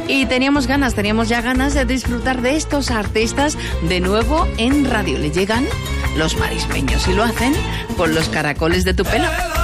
Y teníamos ya ganas de disfrutar de estos artistas de nuevo en radio. Le llegan los marismeños y lo hacen con los caracoles de tu pelo.